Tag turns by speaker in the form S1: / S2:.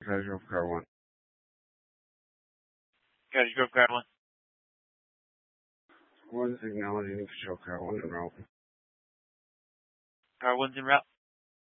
S1: Cottage Grove, car 1.
S2: Cottage Grove, car 1.
S1: One's acknowledging control, car 1 en route.
S2: Car 1's en route.